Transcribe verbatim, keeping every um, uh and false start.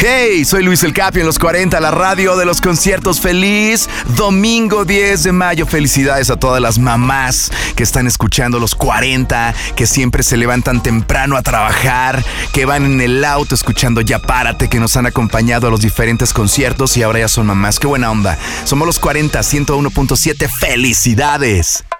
Hey, soy Luis El Capi en los cuarenta, la radio de los conciertos. Feliz domingo diez de mayo. Felicidades a todas las mamás que están escuchando los cuarenta, que siempre se levantan temprano a trabajar, que van en el auto escuchando Ya Párate, que nos han acompañado a los diferentes conciertos y ahora ya son mamás. Qué buena onda. Somos los cuarenta, ciento uno punto siete. Felicidades.